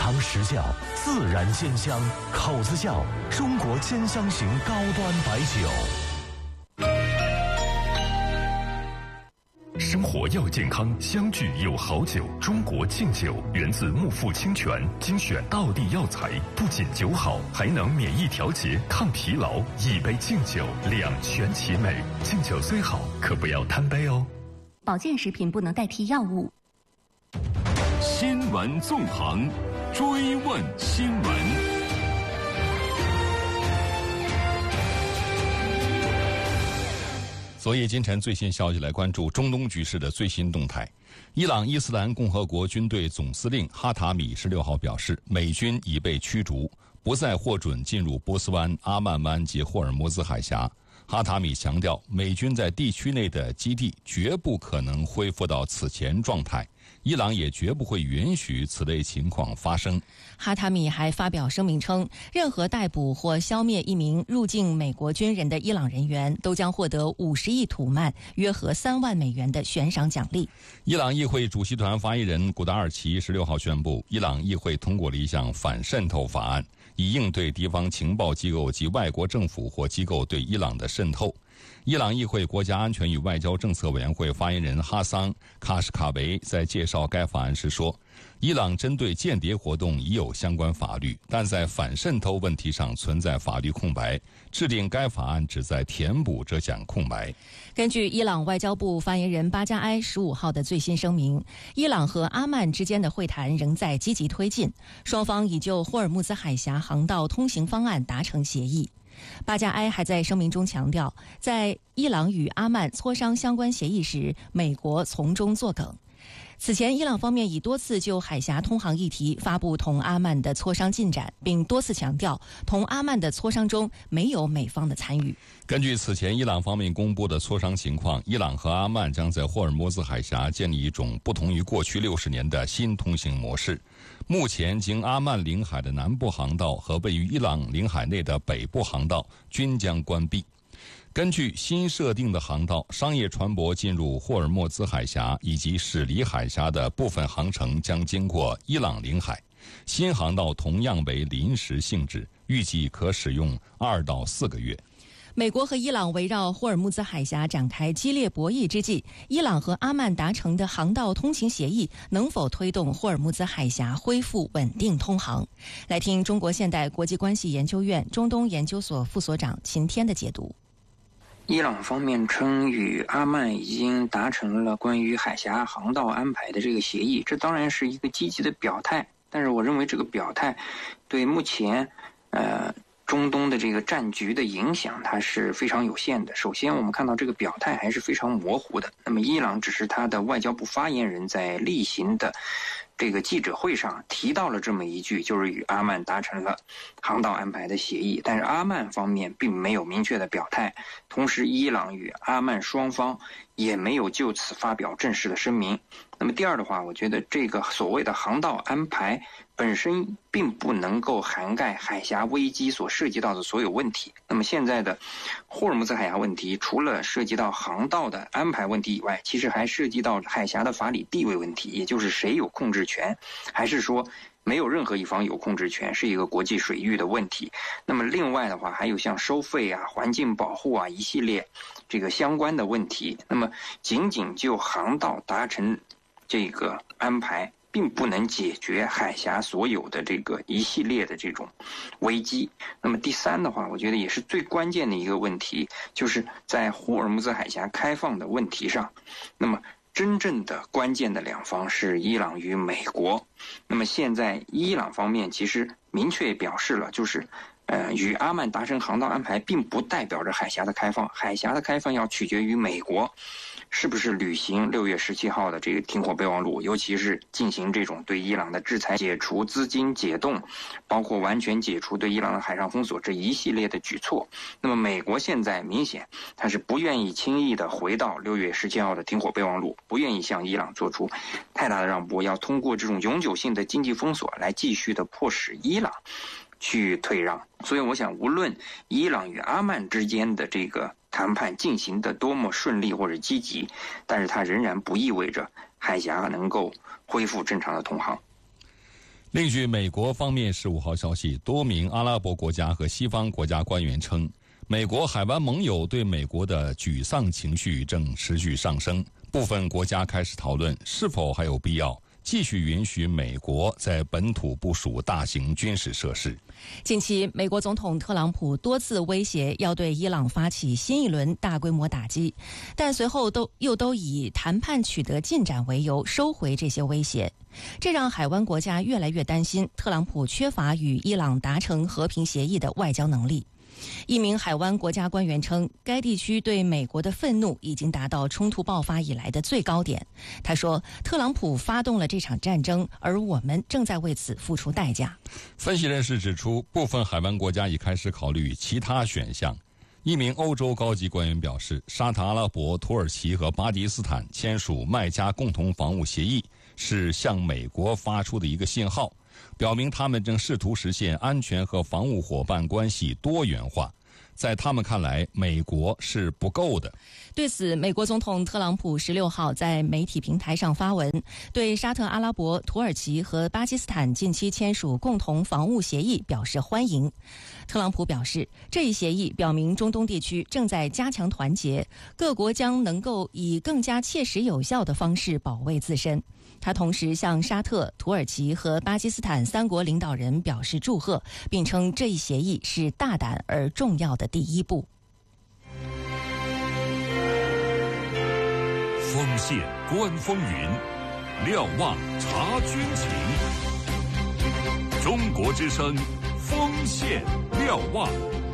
堂实教，自然鲜香，口子窖中国兼香型高端白酒。 生活要健康，相聚有好酒。中国敬酒源自木富清泉，精选道地药材，不仅酒好，还能免疫调节、抗疲劳。一杯敬酒，两全其美。敬酒虽好，可不要贪杯哦。 保健食品不能代替药物。 新闻纵横，追问新闻。 昨夜今晨最新消息，来关注中东局势的最新动态。伊朗伊斯兰共和国军队总司令哈塔米16号表示，美军已被驱逐，不再获准进入波斯湾、阿曼湾及霍尔木兹海峡。哈塔米强调，美军在地区内的基地绝不可能恢复到此前状态，伊朗也绝不会允许此类情况发生。 哈塔米还发表声明称，任何逮捕或消灭一名入境美国军人的伊朗人员都将获得50亿土曼，约合3万美元的悬赏奖励。 伊朗议会主席团发言人古达尔奇16号宣布，伊朗议会通过了一项反渗透法案，以应对敌方情报机构及外国政府或机构对伊朗的渗透。伊朗议会国家安全与外交政策委员会发言人哈桑·卡什卡维在介绍该法案时说，伊朗针对间谍活动已有相关法律，但在反渗透问题上存在法律空白，制定该法案旨在填补这项空白。 根据伊朗外交部发言人巴加埃15号的最新声明，伊朗和阿曼之间的会谈仍在积极推进，双方已就霍尔木兹海峡航道通行方案达成协议。巴加埃还在声明中强调，在伊朗与阿曼磋商相关协议时，美国从中作梗。此前，伊朗方面已多次就海峡通航议题发布同阿曼的磋商进展，并多次强调同阿曼的磋商中没有美方的参与。 根据此前伊朗方面公布的磋商情况，伊朗和阿曼将在霍尔木兹海峡建立一种不同于过去60年的新通行模式。目前经阿曼领海的南部航道和位于伊朗领海内的北部航道均将关闭。根据新设定的航道，商业船舶进入霍尔木兹海峡以及驶离海峡的部分航程将经过伊朗领海。新航道同样为临时性质，预计可使用2到4个月。 美国和伊朗围绕霍尔木兹海峡展开激烈博弈之际，伊朗和阿曼达成的航道通行协议能否推动霍尔木兹海峡恢复稳定通航？来听中国现代国际关系研究院中东研究所副所长秦天的解读。 伊朗方面称与阿曼已经达成了关于海峡航道安排的这个协议，这当然是一个积极的表态，但是我认为这个表态对目前中东的这个战局的影响它是非常有限的。首先我们看到这个表态还是非常模糊的，那么伊朗只是他的外交部发言人在例行的这个记者会上提到了这么一句，就是与阿曼达成了航道安排的协议，但是阿曼方面并没有明确的表态，同时伊朗与阿曼双方也没有就此发表正式的声明。那么第二的话，我觉得这个所谓的航道安排本身并不能够涵盖海峡危机所涉及到的所有问题。那么现在的霍尔木兹海峡问题，除了涉及到航道的安排问题以外，其实还涉及到海峡的法理地位问题，也就是谁有控制权，还是说没有任何一方有控制权，是一个国际水域的问题。那么另外的话，还有像收费啊、环境保护啊一系列这个相关的问题。那么仅仅就航道达成这个安排，并不能解决海峡所有的这个一系列的这种危机。那么第三的话，我觉得也是最关键的一个问题，就是在霍尔木兹海峡开放的问题上，那么真正的关键的两方是伊朗与美国。那么现在伊朗方面其实明确表示了，就是与阿曼达成航道安排并不代表着海峡的开放，海峡的开放要取决于美国是不是履行6月17号的这个停火备忘录，尤其是进行这种对伊朗的制裁、解除资金解冻，包括完全解除对伊朗的海上封锁这一系列的举措。那么美国现在明显他是不愿意轻易的回到6月17号的停火备忘录，不愿意向伊朗做出太大的让步，要通过这种永久性的经济封锁来继续的迫使伊朗去退让。所以我想，无论伊朗与阿曼之间的这个谈判进行的多么顺利或者积极，但是它仍然不意味着海峡能够恢复正常的通航。 另据美国方面15号消息，多名阿拉伯国家和西方国家官员称，美国海湾盟友对美国的沮丧情绪正持续上升，部分国家开始讨论是否还有必要继续允许美国在本土部署大型军事设施。 近期，美国总统特朗普多次威胁要对伊朗发起新一轮大规模打击，但随后都以谈判取得进展为由收回这些威胁，这让海湾国家越来越担心特朗普缺乏与伊朗达成和平协议的外交能力。一名海湾国家官员称，该地区对美国的愤怒已经达到冲突爆发以来的最高点。他说，特朗普发动了这场战争，而我们正在为此付出代价。 分析人士指出，部分海湾国家已开始考虑其他选项。一名欧洲高级官员表示，沙特阿拉伯、土耳其和巴基斯坦签署麦加共同防务协议，是向美国发出的一个信号，表明他们正试图实现安全和防务伙伴关系多元化。在他们看来，美国是不够的。 对此，美国总统特朗普16号在媒体平台上发文，对沙特阿拉伯、土耳其和巴基斯坦近期签署共同防务协议表示欢迎。特朗普表示，这一协议表明中东地区正在加强团结，各国将能够以更加切实有效的方式保卫自身。他同时向沙特、土耳其和巴基斯坦3国领导人表示祝贺，并称这一协议是大胆而重要的第一步。 锋线观风云，瞭望察军情。中国之声，锋线瞭望。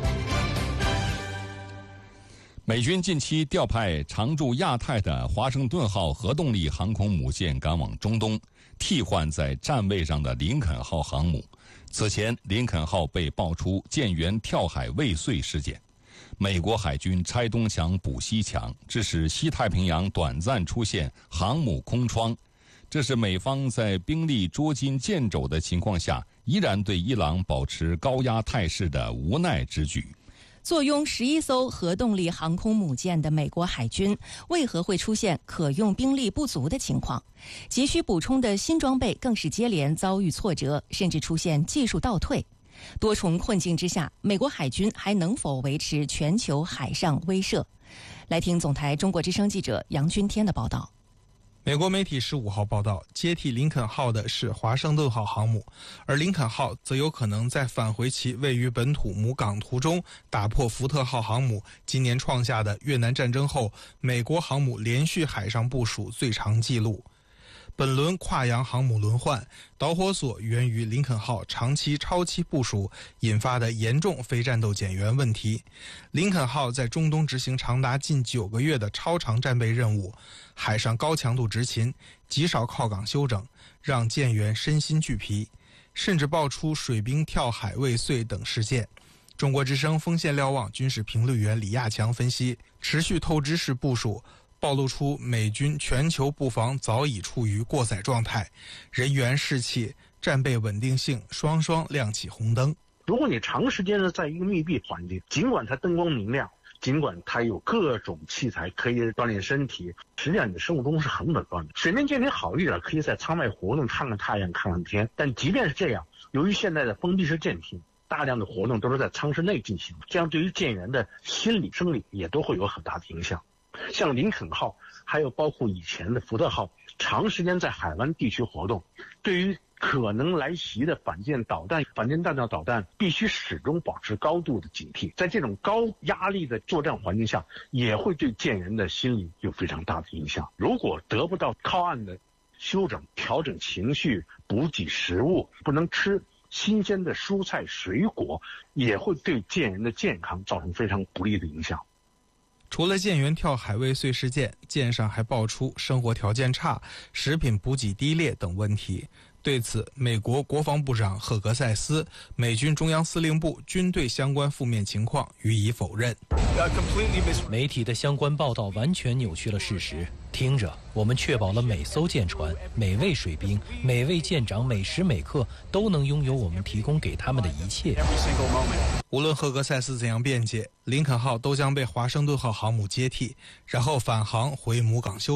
美军近期调派常驻亚太的华盛顿号核动力航空母舰赶往中东，替换在站位上的林肯号航母。此前，林肯号被爆出舰员跳海未遂事件。美国海军拆东墙补西墙，致使西太平洋短暂出现航母空窗。这是美方在兵力捉襟见肘的情况下，依然对伊朗保持高压态势的无奈之举。 坐拥11艘核动力航空母舰的美国海军为何会出现可用兵力不足的情况？急需补充的新装备更是接连遭遇挫折，甚至出现技术倒退。多重困境之下，美国海军还能否维持全球海上威慑？来听总台中国之声记者杨君天的报道。 美国媒体15号报道，接替林肯号的是华盛顿号航母，而林肯号则有可能在返回其位于本土母港途中，打破福特号航母今年创下的越南战争后美国航母连续海上部署最长纪录。本轮跨洋航母轮换导火索源于林肯号长期超期部署引发的严重非战斗减员问题。林肯号在中东执行长达近9个月的超长战备任务，海上高强度执勤，极少靠港休整，让舰员身心俱疲，甚至爆出水兵跳海未遂等事件。中国之声锋线瞭望军事评论员李亚强分析，持续透支式部署暴露出美军全球布防早已处于过载状态，人员士气、战备稳定性双双亮起红灯。 如果你长时间的在一个密闭环境，尽管它灯光明亮，尽管它有各种器材可以锻炼身体，实际上你的生物钟是很紊乱的。水面舰艇好一点，可以在舱外活动，看看太阳，看看天。但即便是这样，由于现在的封闭式舰艇，大量的活动都是在舱室内进行，这样对于舰员的心理生理也都会有很大的影响。像林肯号还有包括以前的福特号长时间在海湾地区活动，对于可能来袭的反舰弹道导弹必须始终保持高度的警惕。在这种高压力的作战环境下，也会对舰员的心理有非常大的影响。如果得不到靠岸的休整、调整情绪、补给食物，不能吃新鲜的蔬菜水果，也会对舰员的健康造成非常不利的影响。 除了舰员跳海未遂事件，舰上还爆出生活条件差、食品补给低劣等问题。对此，美国国防部长赫格塞斯、美军中央司令部均对相关负面情况予以否认。 媒体的相关报道完全扭曲了事实。听着，我们确保了每艘舰船、每位水兵、每位舰长每时每刻都能拥有我们提供给他们的一切。 无论赫格塞斯怎样辩解，林肯号都将被华盛顿号航母接替，然后返航回母港休整。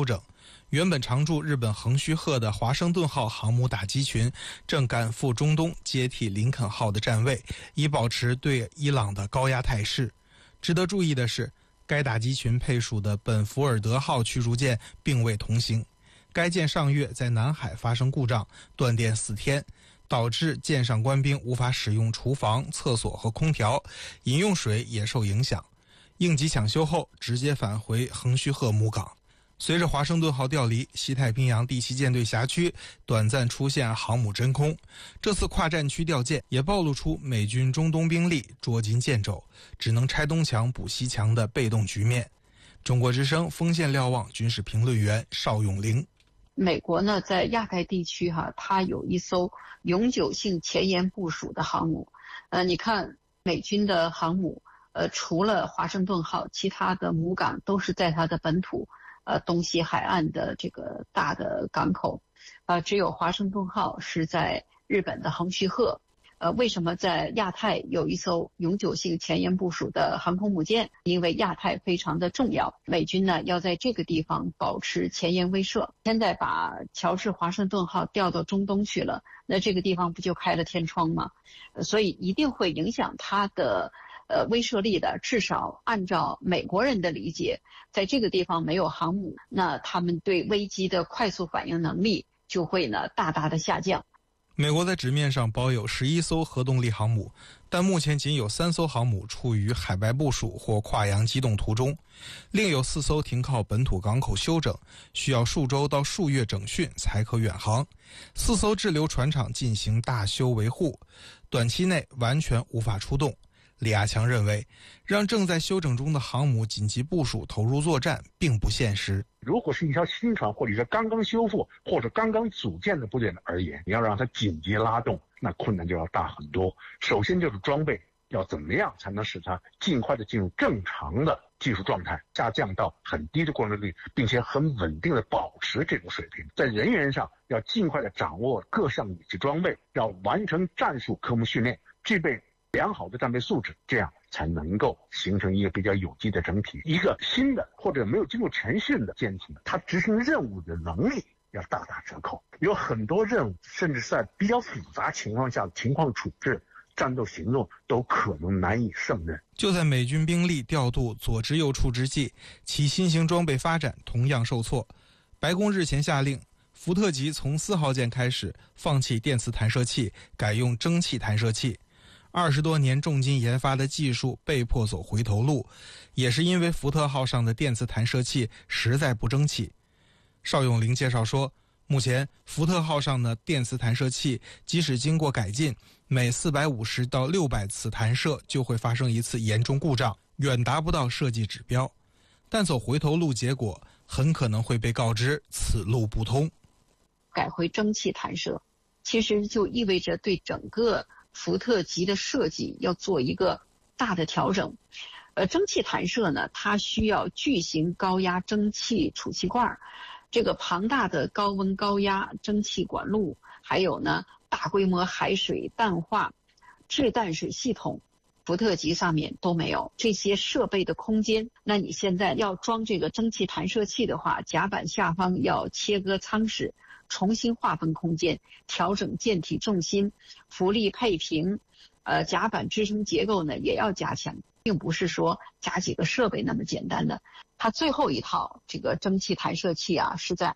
原本常驻日本横须贺的华盛顿号航母打击群正赶赴中东接替林肯号的站位，以保持对伊朗的高压态势。值得注意的是，该打击群配属的本福尔德号驱逐舰并未同行。该舰上月在南海发生故障，断电4天，导致舰上官兵无法使用厨房、厕所和空调，饮用水也受影响。应急抢修后，直接返回横须贺母港。随着华盛顿号调离，西太平洋第7舰队辖区短暂出现航母真空。这次跨战区调舰也暴露出美军中东兵力捉襟见肘，只能拆东墙补西墙的被动局面。中国之声锋线瞭望军事评论员邵永玲。 美国呢，在亚太地区它有一艘永久性前沿部署的航母。你看美军的航母，除了华盛顿号，其他的母港都是在它的本土。东西海岸的这个大的港口，只有华盛顿号是在日本的横须贺。为什么在亚太有一艘永久性前沿部署的航空母舰？因为亚太非常的重要，美军呢要在这个地方保持前沿威慑。现在把乔治华盛顿号调到中东去了，那这个地方不就开了天窗吗？所以一定会影响它的威慑力的。至少按照美国人的理解，在这个地方没有航母，那他们对危机的快速反应能力就会呢大大的下降。 美国在纸面上保有11艘核动力航母，但目前仅有3艘航母处于海外部署或跨洋机动途中，另有4艘停靠本土港口休整，需要数周到数月整训才可远航。4艘滞留船厂进行大修维护，短期内完全无法出动。李亚强认为，让正在休整中的航母紧急部署投入作战并不现实。 如果是一条新船或者是刚刚修复或者刚刚组建的部队而言，你要让它紧急拉动，那困难就要大很多。首先就是装备要怎么样才能使它尽快的进入正常的技术状态，下降到很低的过滤率，并且很稳定的保持这种水平。在人员上要尽快的掌握各项武器装备，要完成战术科目训练，具备良好的战备素质，这样才能够形成一个比较有机的整体。一个新的或者没有经过全训的舰艇，它执行任务的能力要大打折扣。有很多任务，甚至是在比较复杂情况下的情况处置、战斗行动都可能难以胜任。 就在美军兵力调度左支右绌之际，其新型装备发展同样受挫。白宫日前下令，福特级从4号舰开始放弃电磁弹射器，改用蒸汽弹射器。20多年重金研发的技术被迫走回头路，也是因为福特号上的电磁弹射器实在不争气。邵永玲介绍说，目前福特号上的电磁弹射器即使经过改进，每450到600次弹射就会发生一次严重故障，远达不到设计指标。但走回头路，结果很可能会被告知此路不通。 改回蒸汽弹射，其实就意味着对整个福特级的设计要做一个大的调整。蒸汽弹射呢，它需要巨型高压蒸汽储气罐，这个庞大的高温高压蒸汽管路，还有呢大规模海水淡化制淡水系统，福特级上面都没有这些设备的空间。那你现在要装这个蒸汽弹射器的话，甲板下方要切割舱室，重新划分空间，调整舰体重心，浮力配平，甲板支撑结构呢也要加强，并不是说加几个设备那么简单的。它最后一套这个蒸汽弹射器是在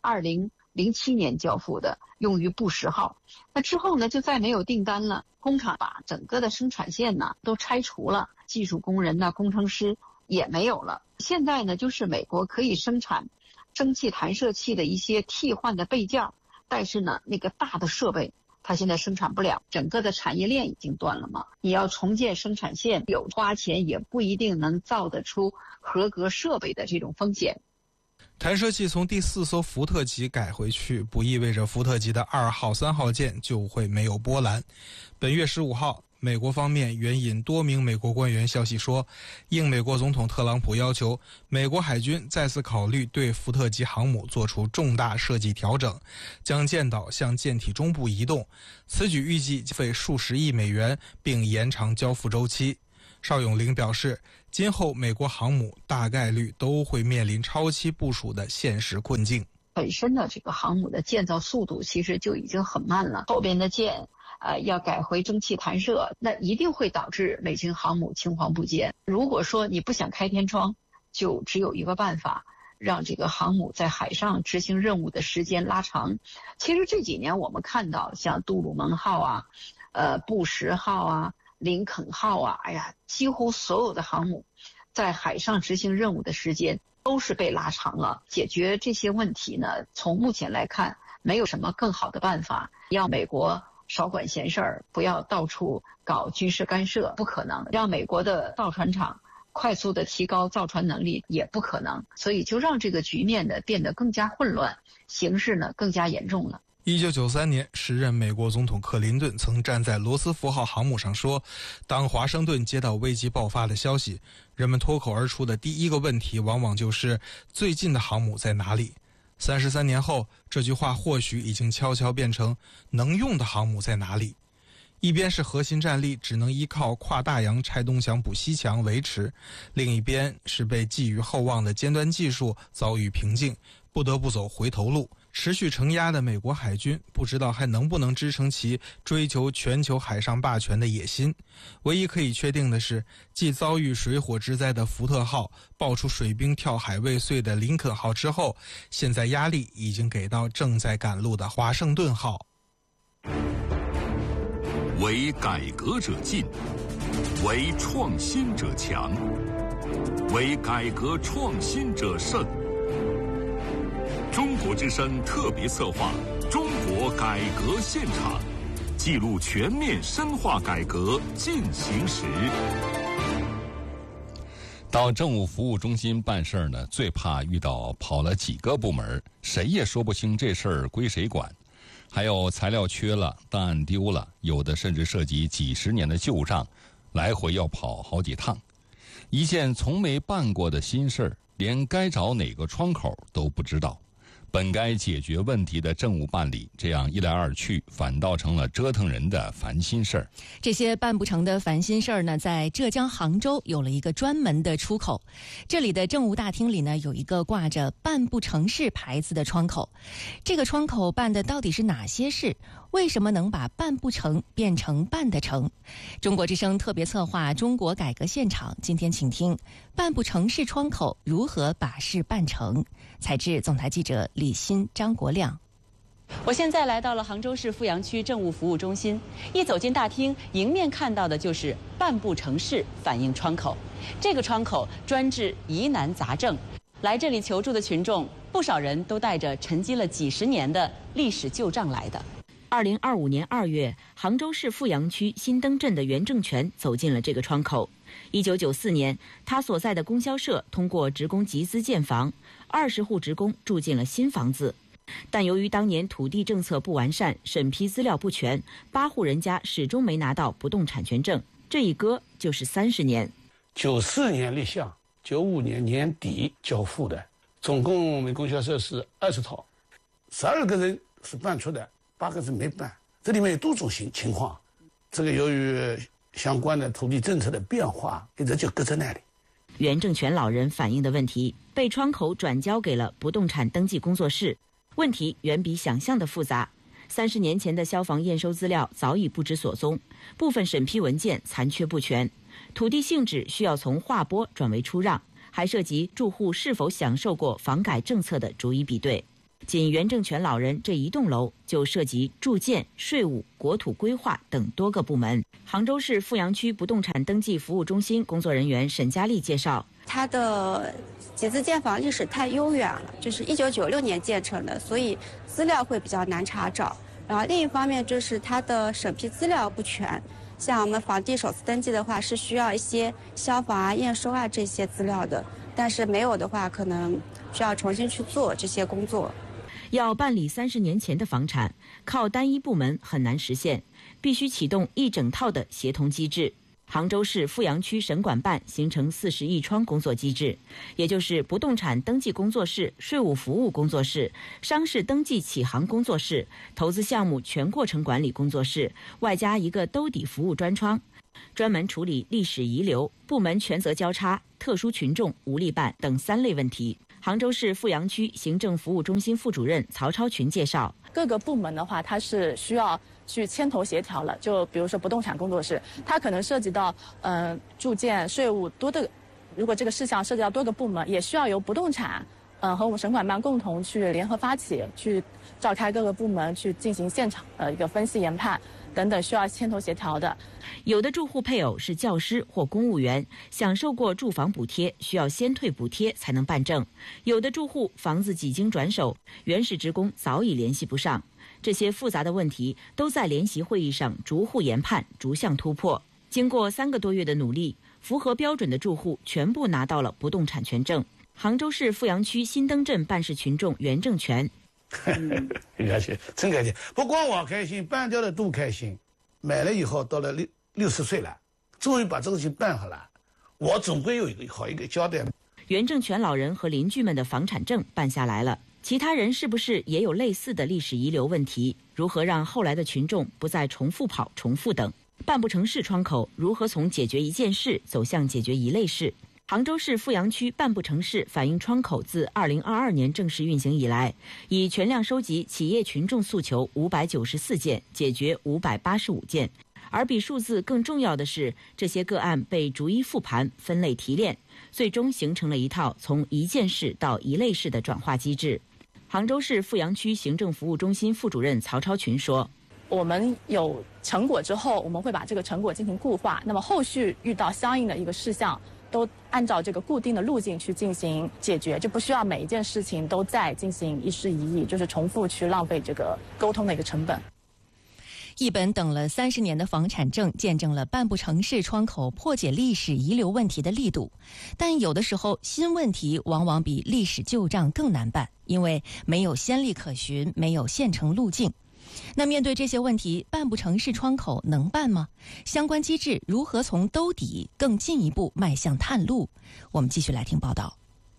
2007年交付的，用于布什号。那之后呢就再没有订单了，工厂把整个的生产线呢都拆除了，技术工人工程师也没有了。现在呢就是美国可以生产蒸汽弹射器的一些替换的备件，但是呢那个大的设备它现在生产不了，整个的产业链已经断了嘛。你要重建生产线，有花钱也不一定能造得出合格设备的这种风险。 弹射器从第4艘福特级改回去，不意味着福特级的2号、3号舰就会没有波澜。本月15号，美国方面援引多名美国官员消息说，应美国总统特朗普要求，美国海军再次考虑对福特级航母做出重大设计调整，将舰岛向舰体中部移动。此举预计费数十亿美元，并延长交付周期。邵永玲表示，今后美国航母大概率都会面临超期部署的现实困境。 本身的这个航母的建造速度其实就已经很慢了，后边的舰要改回蒸汽弹射，那一定会导致美军航母青黄不接。如果说你不想开天窗，就只有一个办法，让这个航母在海上执行任务的时间拉长。其实这几年我们看到，像杜鲁门号啊、布什号啊、林肯号啊，几乎所有的航母在海上执行任务的时间都是被拉长了。解决这些问题呢，从目前来看，没有什么更好的办法。要美国少管闲事儿，不要到处搞军事干涉，不可能；让美国的造船厂快速的提高造船能力，也不可能。所以就让这个局面呢变得更加混乱，形势呢更加严重了。 1993年，时任美国总统克林顿曾站在罗斯福号航母上说，当华盛顿接到危机爆发的消息，人们脱口而出的第一个问题往往就是最近的航母在哪里。33年后，这句话或许已经悄悄变成能用的航母在哪里。一边是核心战力只能依靠跨大洋拆东墙补西墙维持，另一边是被寄予厚望的尖端技术遭遇瓶颈，不得不走回头路。持续承压的美国海军不知道还能不能支撑其追求全球海上霸权的野心。唯一可以确定的是，继遭遇水火之灾的福特号爆出水兵跳海未遂的林肯号之后，现在压力已经给到正在赶路的华盛顿号。 为改革者进，为创新者强，为改革创新者胜。中国之声特别策划《中国改革现场》，记录全面深化改革进行时。 到政务服务中心办事儿呢，最怕遇到跑了几个部门，谁也说不清这事儿归谁管。还有材料缺了，档案丢了，有的甚至涉及几十年的旧账，来回要跑好几趟。一件从没办过的新事儿，连该找哪个窗口都不知道。本该解决问题的政务办理，这样一来二去，反倒成了折腾人的烦心事儿。 这些办不成的烦心事儿呢，在浙江杭州有了一个专门的出口。这里的政务大厅里呢，有一个挂着“办不成事”牌子的窗口。这个窗口办的到底是哪些事？为什么能把办不成变成办得成？中国之声特别策划《中国改革现场》，今天请听办不成事窗口如何把事办成。采制总台记者李欣、张国亮。 我现在来到了杭州市富阳区政务服务中心，一走进大厅，迎面看到的就是办不成事反映窗口。这个窗口专治疑难杂症，来这里求助的群众，不少人都带着沉积了几十年的历史旧账来的。 2025年2月，杭州市富阳区新登镇的袁正全走进了这个窗口。1994年，他所在的供销社通过职工集资建房，20户职工住进了新房子。但由于当年土地政策不完善，审批资料不全，8户人家始终没拿到不动产权证，这一搁就是30年。 94年立项，95年年底交付的，总共我们供销社是20套，12个人是办出的，8个人没办，这里面有多种情况。这个由于相关的土地政策的变化，一直就搁在那里。 袁正全老人反映的问题被窗口转交给了不动产登记工作室，问题远比想象的复杂。30年前的消防验收资料早已不知所踪，部分审批文件残缺不全，土地性质需要从划拨转为出让，还涉及住户是否享受过房改政策的逐一比对。仅袁正全老人这一栋楼就涉及住建、税务、国土规划等多个部门。杭州市富阳区不动产登记服务中心工作人员沈佳丽介绍， 它的集资建房历史太悠远了，就是1996年建成的，所以资料会比较难查找。然后另一方面就是它的审批资料不全，像我们房地首次登记的话是需要一些消防啊、验收啊这些资料的，但是没有的话可能需要重新去做这些工作。 要办理30年前的房产，靠单一部门很难实现，必须启动一整套的协同机制。杭州市富阳区省管办形成40亿窗工作机制，也就是不动产登记工作室、税务服务工作室、商事登记起航工作室、投资项目全过程管理工作室，外加一个兜底服务专窗，专门处理历史遗留、部门权责交叉、特殊群众无力办等3类问题。 杭州市富阳区行政服务中心副主任曹超群介绍， 各个部门的话，它是需要去牵头协调了。就比如说不动产工作室，它可能涉及到住建、税务如果这个事项涉及到多个部门，也需要由不动产和我们省管办共同去联合发起，去召开各个部门去进行现场一个分析研判等等，需要牵头协调的。 有的住户配偶是教师或公务员，享受过住房补贴，需要先退补贴才能办证；有的住户房子几经转手，原始职工早已联系不上。这些复杂的问题都在联席会议上逐户研判，逐项突破。经过3个多月的努力，符合标准的住户全部拿到了不动产权证。杭州市富阳区新登镇办事群众袁正全， 很开心，真开心。不光我开心，办掉的都开心。买了以后到了60岁了，终于把这个事情办好了，我总归有一个交代。 袁正全老人和邻居们的房产证办下来了，其他人是不是也有类似的历史遗留问题？如何让后来的群众不再重复跑、重复等？办不成事窗口如何从解决一件事走向解决一类事？杭州市富阳区办不成事反映窗口自2022年正式运行以来，已全量收集企业群众诉求594件，解决585件。而比数字更重要的是，这些个案被逐一复盘、分类提炼，最终形成了一套从一件事到一类事的转化机制。杭州市富阳区行政服务中心副主任曹超群说， 我们有成果之后，我们会把这个成果进行固化，那么后续遇到相应的一个事项，都按照这个固定的路径去进行解决，就不需要每一件事情都再进行一事一议，就是重复去浪费这个沟通的一个成本。 一本等了30年的房产证，见证了办不成事窗口破解历史遗留问题的力度。但有的时候，新问题往往比历史旧账更难办，因为没有先例可循，没有现成路径。那面对这些问题，办不成事窗口能办吗？相关机制如何从兜底更进一步迈向探路？我们继续来听报道。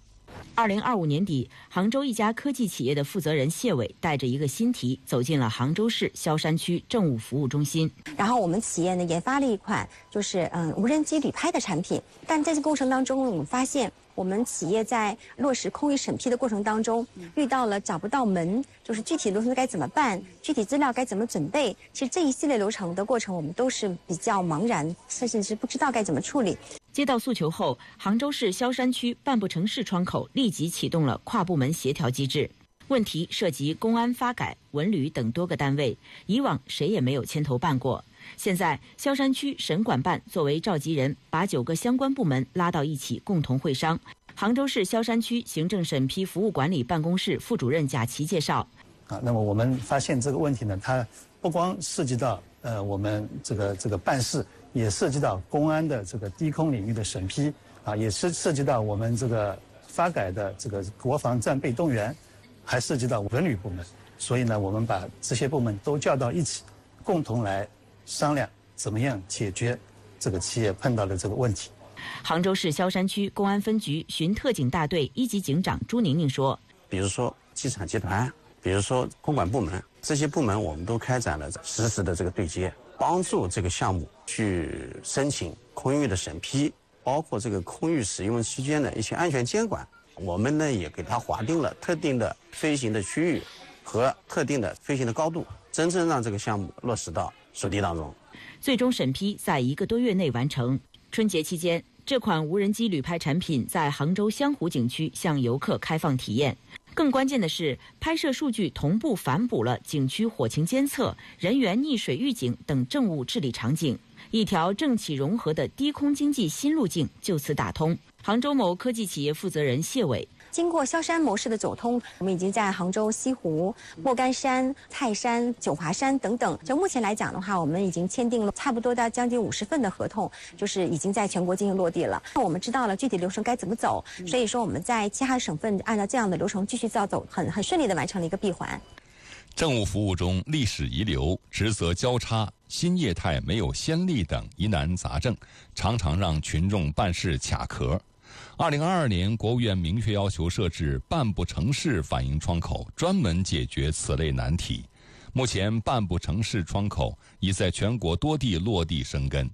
2025年底，杭州一家科技企业的负责人谢伟带着一个新题走进了杭州市萧山区政务服务中心。 然后我们企业呢研发了一款就是无人机旅拍的产品，但在这过程当中，我们发现我们企业在落实空域审批的过程当中，遇到了找不到门，就是具体流程该怎么办，具体资料该怎么准备。其实这一系列流程的过程，我们都是比较茫然，甚至是不知道该怎么处理。 接到诉求后，杭州市萧山区办不成事窗口立即启动了跨部门协调机制。问题涉及公安、发改、文旅等多个单位，以往谁也没有牵头办过。现在，萧山区省管办作为召集人，把9个相关部门拉到一起共同会商。杭州市萧山区行政审批服务管理办公室副主任贾琦介绍： 那么我们发现这个问题呢，它不光涉及到我们这个办事，也涉及到公安的这个低空领域的审批也是涉及到我们这个发改的这个国防战备动员，还涉及到文旅部门。所以呢，我们把这些部门都叫到一起，共同来商量怎么样解决这个企业碰到的这个问题。 杭州市萧山区公安分局巡特警大队1级警长朱宁宁说： 比如说机场集团，比如说空管部门，这些部门我们都开展了实时的这个对接，帮助这个项目去申请空域的审批，包括这个空域使用期间的一些安全监管。我们呢也给它划定了特定的飞行的区域和特定的飞行的高度，真正让这个项目落实到实地当中。 最终审批在1个多月内完成。春节期间，这款无人机旅拍产品在杭州湘湖景区向游客开放体验。更关键的是，拍摄数据同步反哺了景区火情监测、人员溺水预警等政务治理场景，一条政企融合的低空经济新路径就此打通。杭州某科技企业负责人谢伟： 经过萧山模式的走通，我们已经在杭州西湖、莫干山、泰山、九华山等等，就目前来讲的话，我们已经签订了差不多到将近50份的合同，就是已经在全国进行落地了。我们知道了具体流程该怎么走，所以说我们在其他省份按照这样的流程继续走，很顺利的完成了一个闭环。 政务服务中历史遗留、职责交叉、新业态没有先例等疑难杂症，常常让群众办事卡壳。2022年，国务院明确要求设置办不成事反映窗口，专门解决此类难题。目前，办不成事窗口已在全国多地落地生根。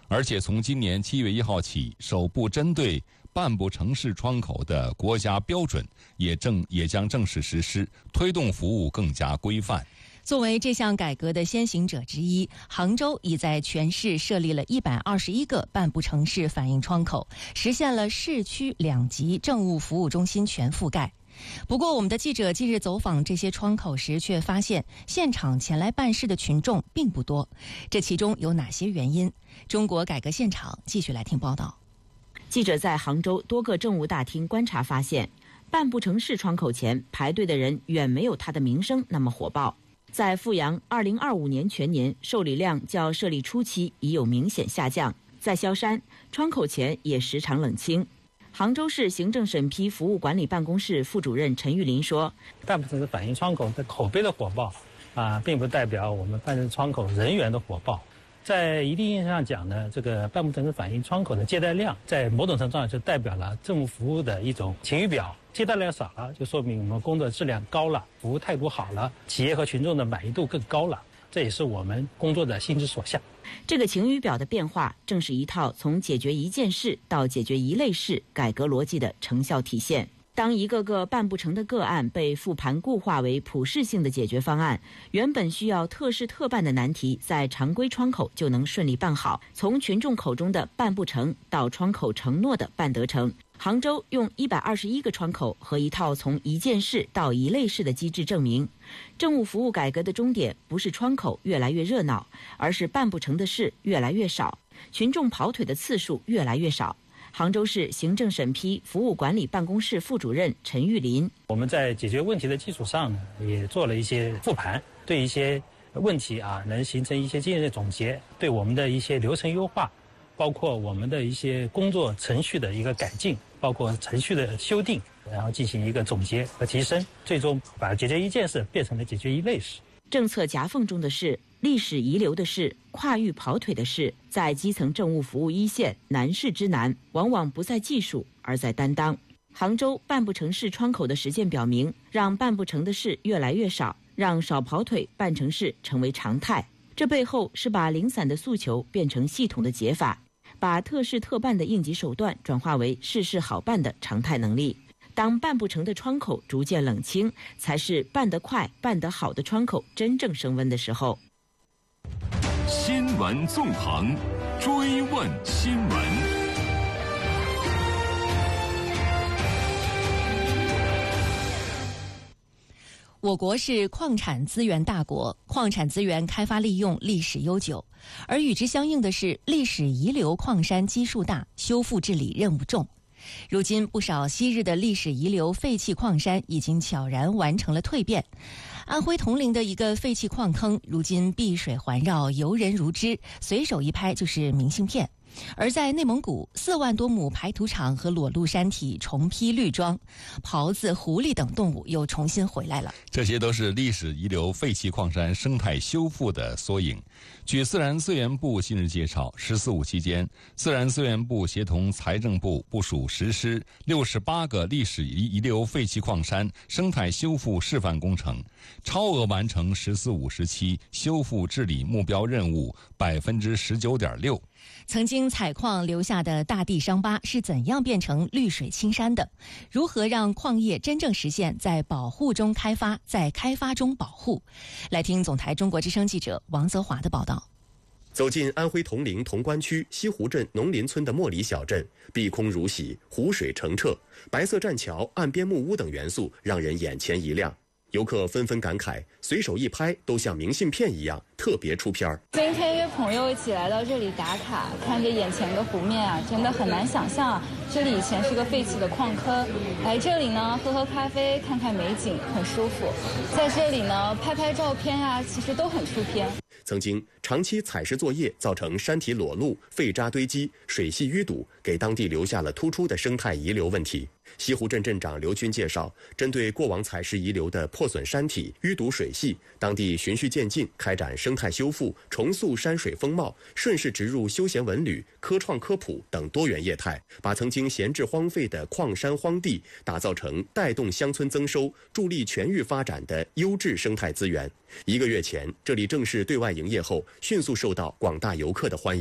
而且从今年7月1号起，首部针对半部城市窗口的国家标准也将正式实施，推动服务更加规范。 作为这项改革的先行者之一，杭州已在全市设立了121个半部城市反映窗口，实现了市区2级政务服务中心全覆盖。不过，我们的记者近日走访这些窗口时，却发现现场前来办事的群众并不多。这其中有哪些原因？中国改革现场继续来听报道。 记者在杭州多个政务大厅观察发现，半部城市窗口前排队的人远没有它的名声那么火爆。在阜阳，2025年全年受理量较设立初期已有明显下降。在萧山，窗口前也时常冷清。杭州市行政审批服务管理办公室副主任陈玉林说：“ 半部城市反映窗口的口碑的火爆，并不代表我们办事窗口人员的火爆。在一定意义上讲呢，这个半部城市反映窗口的接待量，在某种程度上就代表了政务服务的一种晴雨表。接待量少了，就说明我们工作质量高了，服务态度好了，企业和群众的满意度更高了。这也是我们工作的心之所向。” 这个晴雨表的变化，正是一套从解决一件事到解决一类事改革逻辑的成效体现。当一个个办不成的个案被复盘固化为普适性的解决方案，原本需要特事特办的难题，在常规窗口就能顺利办好。从群众口中的办不成，到窗口承诺的办得成。杭州用121个窗口和一套从一件事到一类事的机制证明，政务服务改革的终点不是窗口越来越热闹，而是办不成的事越来越少，群众跑腿的次数越来越少。杭州市行政审批服务管理办公室副主任陈玉林：“ 我们在解决问题的基础上呢，也做了一些复盘，对一些问题能形成一些经验的总结，对我们的一些流程优化，包括我们的一些工作程序的一个改进，包括程序的修订，然后进行一个总结和提升，最终把解决一件事变成了解决一类事。” 政策夹缝中的事，历史遗留的事，跨域跑腿的事，在基层政务服务一线，难事之难，往往不在技术，而在担当。杭州半部城市窗口的实践表明，让办不成的事越来越少，让少跑腿办成事成为常态。这背后是把零散的诉求变成系统的解法，把特事特办的应急手段转化为事事好办的常态能力。当办不成的窗口逐渐冷清，才是办得快、办得好的窗口真正升温的时候。 新闻纵横，追问新闻。 我国是矿产资源大国，矿产资源开发利用历史悠久，而与之相应的是历史遗留矿山基数大，修复治理任务重。如今，不少昔日的历史遗留废弃矿山已经悄然完成了蜕变。安徽铜陵的一个废弃矿坑，如今碧水环绕，游人如织，随手一拍就是明信片。而在内蒙古，4万多亩排土场和裸露山体重披绿装，狍子、狐狸等动物又重新回来了。 这些都是历史遗留废弃矿山生态修复的缩影。据自然资源部近日介绍，“14·5”期间，自然资源部协同财政部部署实施68个历史遗留废弃矿山生态修复示范工程，超额完成“14·5”时期修复治理目标任务19.6%。 曾经采矿留下的大地伤疤是怎样变成绿水青山的？如何让矿业真正实现在保护中开发，在开发中保护？来听总台中国之声记者王泽华的报道。 走进安徽铜陵潼关区西湖镇农林村的茉莉小镇，碧空如洗，湖水澄澈，白色栈桥、岸边木屋等元素让人眼前一亮。游客纷纷感慨，随手一拍都像明信片一样，特别出片儿。 今天约朋友一起来到这里打卡，看着眼前的湖面真的很难想象这里以前是个废弃的矿坑。来这里呢，喝喝咖啡，看看美景，很舒服。在这里呢，拍拍照片其实都很出片。 曾经长期采石作业造成山体裸露、废渣堆积、水系淤堵，给当地留下了突出的生态遗留问题。西湖镇镇长刘军介绍，针对过往采石遗留的破损山体、淤堵水系，当地循序渐进开展生态修复，重塑山水风貌，顺势植入休闲文旅、科创科普等多元业态，把曾经闲置荒废的矿山荒地打造成带动乡村增收、助力全域发展的优质生态资源。1个月前，这里正式对外营业后，迅速受到广大游客的欢迎。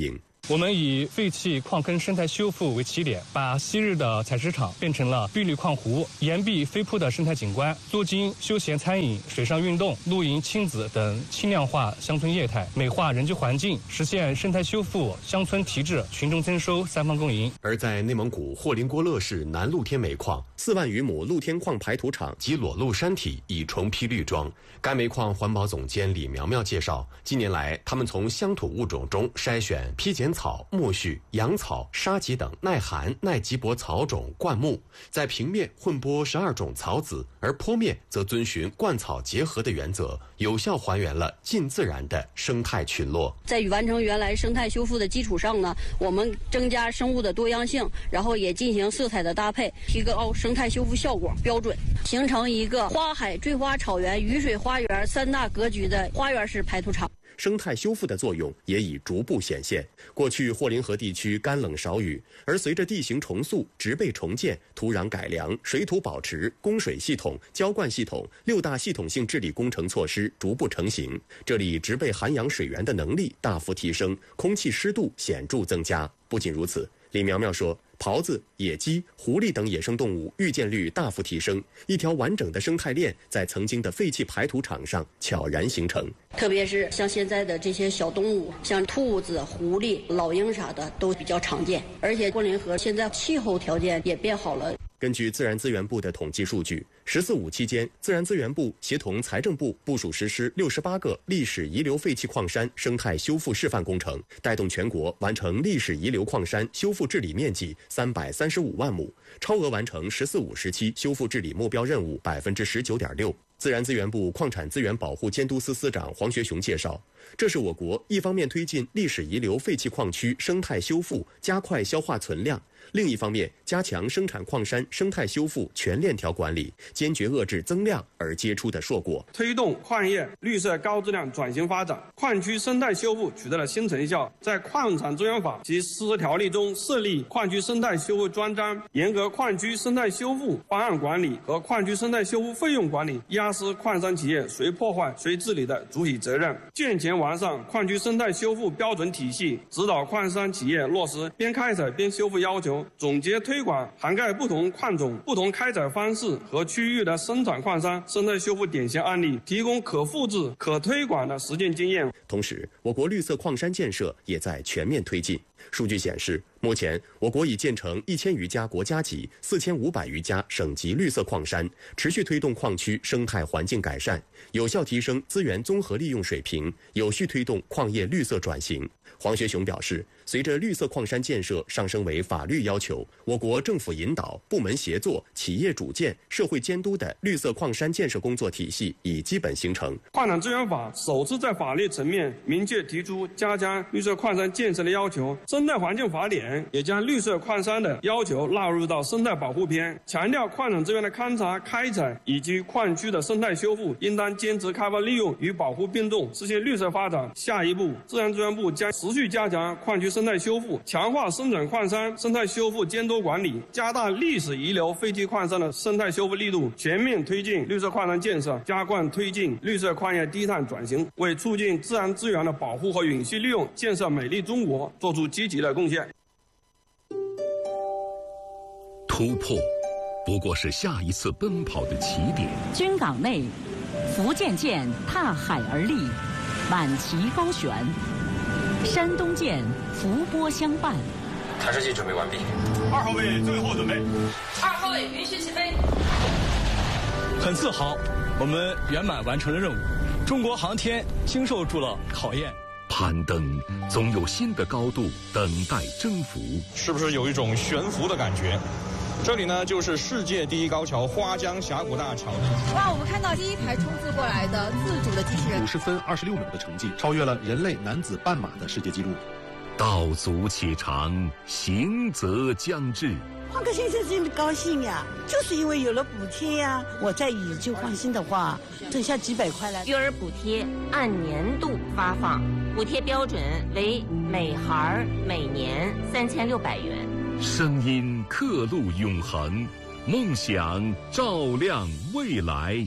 我们以废弃矿坑生态修复为起点，把昔日的采石场变成了碧绿矿湖、岩壁飞瀑的生态景观，租金、休闲餐饮、水上运动、露营、亲子等轻量化乡村业态，美化人居环境，实现生态修复、乡村提质、群众增收三方共赢。 而在内蒙古霍林郭勒市南露天煤矿，4万余亩露天矿排土场及裸露山体已重批绿桩。该煤矿环保总监李苗苗介绍，近年来他们从乡土物种中筛选披剪草、苜蓿、杨草、沙棘等耐寒、耐瘠薄草种灌木，在平面混播12种草籽，而坡面则遵循灌草结合的原则，有效还原了近自然的生态群落。 在完成原来生态修复的基础上呢，我们增加生物的多样性，然后也进行色彩的搭配，提高生态修复效果标准，形成一个花海、坠花草原、雨水花园3大格局的花园式排土场。 生态修复的作用也已逐步显现。过去霍林河地区干冷少雨，而随着地形重塑、植被重建、土壤改良、水土保持、供水系统、浇灌系统6大系统性治理工程措施逐步成型，这里植被涵养水源的能力大幅提升，空气湿度显著增加。不仅如此，李苗苗说，狍子、野鸡、狐狸等野生动物遇见率大幅提升，一条完整的生态链在曾经的废弃排土场上悄然形成。 特别是像现在的这些小动物，像兔子、狐狸、老鹰啥的都比较常见，而且霍林河现在气候条件也变好了。 根据自然资源部的统计数据，“14·5”期间，自然资源部协同财政部部署实施68个历史遗留废弃矿山生态修复示范工程，带动全国完成历史遗留矿山修复治理面积335万亩，超额完成“14·5”时期修复治理目标任务19.6%。自然资源部矿产资源保护监督司司长黄学雄介绍，这是我国一方面推进历史遗留废弃矿区生态修复，加快消化存量，另一方面加强生产矿山生态修复全链条管理，坚决遏制增量而结出的硕果。 推动矿业绿色高质量转型发展，矿区生态修复取得了新成效。在矿产资源法及实施条例中设立矿区生态修复专章，严格矿区生态修复方案管理和矿区生态修复费用管理，压实矿山企业谁破坏谁治理的主体责任，健全完善矿区生态修复标准体系，指导矿山企业落实边开采边修复要求，总结推广涵盖不同矿种、不同开采方式和区域的生产矿山生态修复典型案例，提供可复制、可推广的实践经验。 同时，我国绿色矿山建设也在全面推进。数据显示，目前我国已建成1000余家国家级、4500余家省级绿色矿山，持续推动矿区生态环境改善，有效提升资源综合利用水平，有序推动矿业绿色转型。黄学雄表示，随着绿色矿山建设上升为法律要求，我国政府引导、部门协作、企业主建、社会监督的绿色矿山建设工作体系已基本形成。 矿产资源法首次在法律层面明确提出加强绿色矿山建设的要求，生态环境法典也将绿色矿山的要求纳入到生态保护篇，强调矿产资源的勘察、开采以及矿区的生态修复应当坚持开发利用与保护并重，实现绿色发展。下一步，自然资源部将持续加强矿区生态修复，强化生产矿山生态修复监督管理，加大历史遗留废弃矿山的生态修复力度，全面推进绿色矿山建设，加快推进绿色矿业低碳转型，为促进自然资源的保护和永续利用、建设美丽中国做出积极的贡献。 突破不过是下一次奔跑的起点。 军港内，福建舰踏海而立，满旗高悬；山东舰伏波相伴。 弹射器准备完毕 ，2号位最后准备 ，2号位允许起飞。 很自豪，我们圆满完成了任务，中国航天经受住了考验。 攀登总有新的高度等待征服， 是不是有一种悬浮的感觉？这里呢，就是世界第一高桥花江峡谷大桥。 哇，我们看到第一台冲刺过来的自主的机器人 ，50分26秒的成绩，超越了人类男子半马的世界纪录。 道阻且长，行则将至。 换个先生真的高兴呀，就是因为有了补贴呀。我在以旧换新的话，挣下几百块来。 育儿补贴按年度发放，补贴标准为每孩每年3600元。 声音刻录永恒，梦想照亮未来。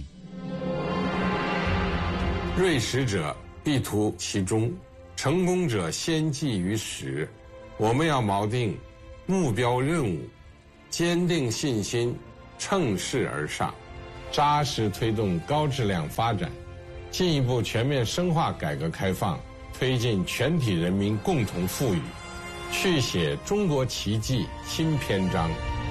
锐识者必图其中，成功者先记于始， 我们要锚定目标任务，坚定信心，乘势而上，扎实推动高质量发展，进一步全面深化改革开放，推进全体人民共同富裕，续写中国奇迹新篇章。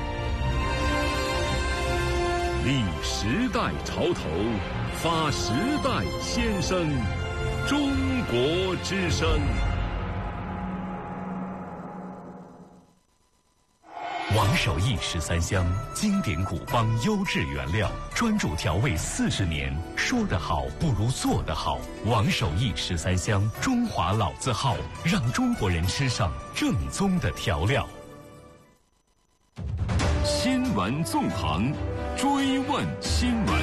立时代潮头，发时代先声，中国之声。王守义13香，经典古方，优质原料，专注调味40年。说得好不如做得好。王守义13香，中华老字号，让中国人吃上正宗的调料。新闻纵横，追问新闻。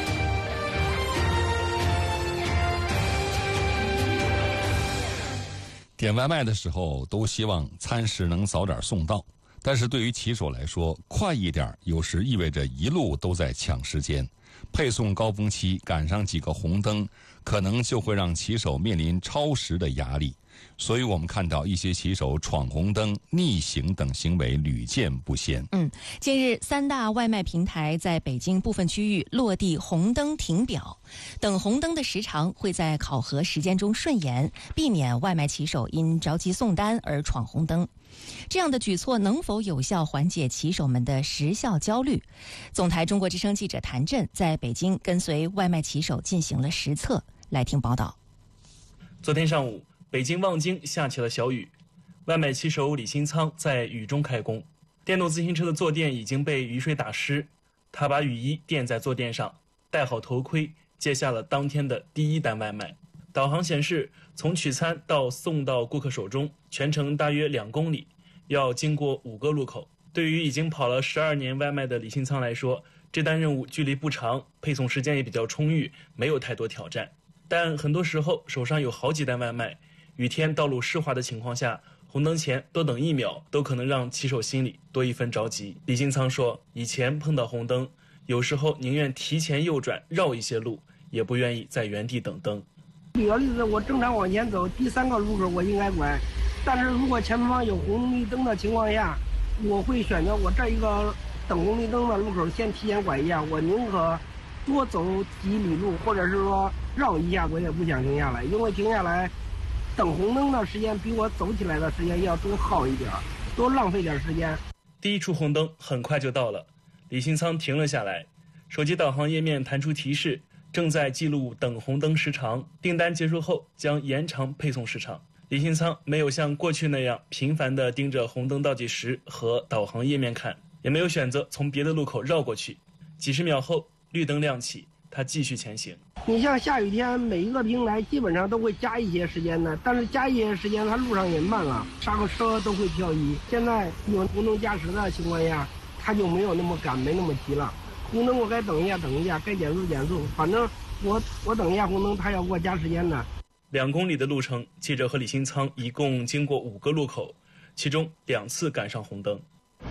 点外卖的时候都希望餐食能早点送到，但是对于骑手来说，快一点有时意味着一路都在抢时间，配送高峰期赶上几个红灯，可能就会让骑手面临超时的压力。所以我们看到一些骑手闯红灯、逆行等行为屡见不鲜。 近日3大外卖平台在北京部分区域落地红灯停表，等红灯的时长会在考核时间中顺延，避免外卖骑手因着急送单而闯红灯。这样的举措能否有效缓解骑手们的时效焦虑？总台中国之声记者谭震在北京跟随外卖骑手进行了实测，来听报道。 昨天上午，北京望京下起了小雨，外卖骑手李新仓在雨中开工。电动自行车的坐垫已经被雨水打湿，他把雨衣垫在坐垫上，戴好头盔，接下了当天的第1单外卖。导航显示，从取餐到送到顾客手中，全程大约2公里，要经过5个路口。对于已经跑了12年外卖的李新仓来说，这单任务距离不长，配送时间也比较充裕，没有太多挑战。但很多时候手上有好几单外卖，雨天道路湿滑的情况下，红灯前多等1秒都可能让骑手心里多一分着急。李新仓说，以前碰到红灯，有时候宁愿提前右转绕一些路，也不愿意在原地等灯。 举个例子，我正常往前走，第3个路口我应该拐，但是如果前方有红绿灯的情况下，我会选择我这一个等红绿灯的路口先提前拐一下，我宁可多走几里路，或者是说绕一下，我也不想停下来，因为停下来等红灯的时间比我走起来的时间要多耗一点，多浪费点时间。 第1处红灯很快就到了，李新仓停了下来，手机导航页面弹出提示，正在记录等红灯时长，订单结束后将延长配送时长。李新仓没有像过去那样频繁地盯着红灯倒计时和导航页面看，也没有选择从别的路口绕过去。几十秒后，绿灯亮起，他继续前行。 你像下雨天，每一个平台基本上都会加一些时间的，但是加一些时间，它路上也慢了，刹个车都会漂移。现在有红灯加时的情况下，它就没有那么赶，没那么急了。红灯我该等一下，该减速减速，反正我等一下红灯，它要给我加时间的。 2公里的路程，记者和李新仓一共经过5个路口，其中2次赶上红灯。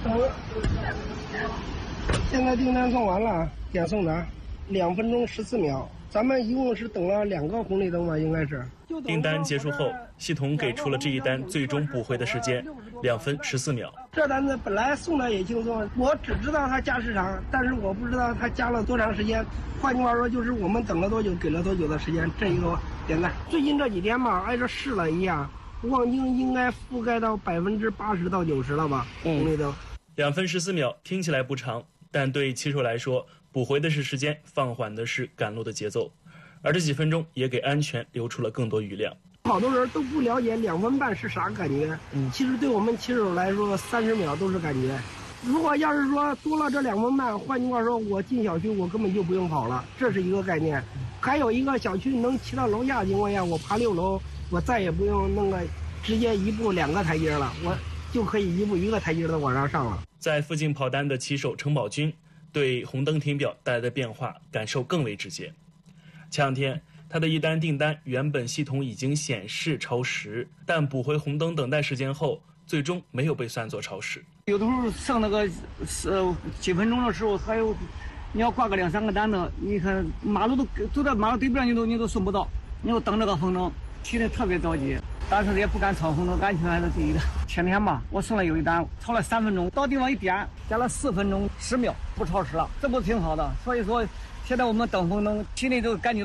现在订单送完了，点送达，2分钟14秒。咱们一共是等了2个红绿灯吧，应该是。 订单结束后，系统给出了这一单最终补回的时间，2分14秒。 这单子本来送的也轻松，我只知道它加时长，但是我不知道它加了多长时间。换句话说，就是我们等了多久，给了多久的时间，这一个点赞。最近这几天吧，挨着试了一下，望京应该覆盖到80%到90%了吧，红绿灯。 2分14秒听起来不长，但对骑手来说，补回的是时间，放缓的是赶路的节奏，而这几分钟也给安全留出了更多余量。 好多人都不了解2分半是啥感觉，其实对我们骑手来说，30秒都是感觉。如果要是说多了这2分半，换句话说，我进小区我根本就不用跑了，这是一个概念。还有一个小区能骑到楼下的情况下，我爬6楼，我再也不用那个直接1步2个台阶了，我就可以1步1个台阶的往上上了。 在附近跑单的骑手程宝军对红灯停表带来的变化感受更为直接。前2天，他的一单订单原本系统已经显示超时，但补回红灯等待时间后，最终没有被算作超时。 有的时候剩那个几分钟的时候，还有你要挂个2、3个单子，你看马路都在马路对边，你都送不到，你要等这个红灯，骑得特别着急。 但是也不敢闯红灯，安全还是第一的。前天吧，我送了有一单，超了3分钟，到地方一点，加了4分钟10秒，不超时了，这不挺好的？所以说，现在我们等红灯，心里都赶紧。